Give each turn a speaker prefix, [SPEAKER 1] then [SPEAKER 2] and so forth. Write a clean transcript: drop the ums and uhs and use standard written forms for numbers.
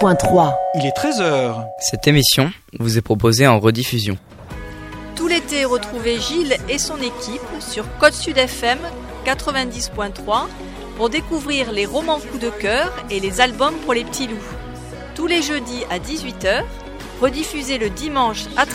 [SPEAKER 1] .3.
[SPEAKER 2] Il est 13h.
[SPEAKER 3] Cette émission vous est proposée en rediffusion.
[SPEAKER 4] Tout l'été, retrouvez Gilles et son équipe sur Côte Sud FM 90.3 pour découvrir les romans coup de cœur et les albums pour les petits loups. Tous les jeudis à 18h, rediffusés le dimanche à